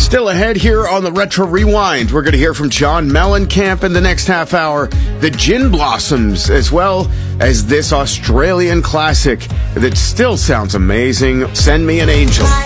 Still ahead here on the Retro Rewind, we're going to hear from John Mellencamp in the next half hour, the Gin Blossoms, as well as this Australian classic that still sounds amazing, Send Me an Angel.